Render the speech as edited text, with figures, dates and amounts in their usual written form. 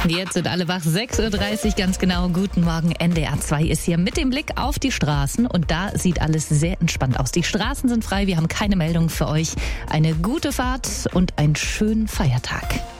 Jetzt sind alle wach, 6:30 Uhr ganz genau. Guten Morgen, NDR 2 ist hier mit dem Blick auf die Straßen und da sieht alles sehr entspannt aus. Die Straßen sind frei, wir haben keine Meldung für euch. Eine gute Fahrt und einen schönen Feiertag.